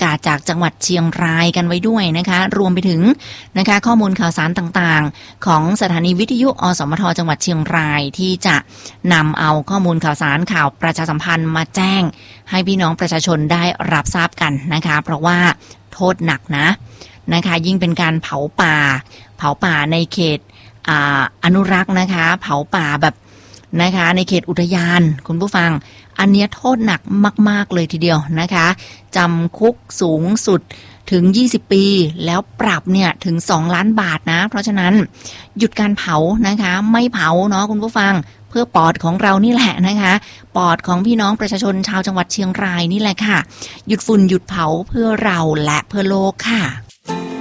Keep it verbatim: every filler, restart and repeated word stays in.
ากาศจากจังหวัดเชียงรายกันไว้ด้วยนะคะรวมไปถึงนะคะข้อมูลข่าวสารต่างๆของสถานีวิทยุอสมทจังหวัดเชียงรายที่จะนำเอาข้อมูลข่าวสารข่าวประชาสัมพันธ์มาแจ้งให้พี่น้องประชาชนได้รับทราบกันนะคะเพราะว่าโทษหนักนะนะคะยิ่งเป็นการเผาป่าเผาป่าในเขต อ่า อนุรักษ์นะคะเผาป่าแบบนะคะในเขตอุทยานคุณผู้ฟังอันเนี้ยโทษหนักมากๆเลยทีเดียวนะคะจำคุกสูงสุดถึงยี่สิบปีแล้วปรับเนี่ยถึงสองล้านบาทนะเพราะฉะนั้นหยุดการเผานะคะไม่เผาเนาะคุณผู้ฟังเพื่อปอดของเรานี่แหละนะคะปอดของพี่น้องประชาชนชาวจังหวัดเชียงรายนี่แหละค่ะหยุดฝุ่นหยุดเผาเพื่อเราและเพื่อโลกค่ะ